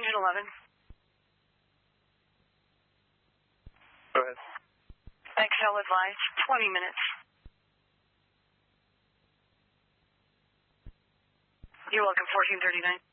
engine 11. Go ahead. XL advised, 20 minutes. You're welcome, 1439.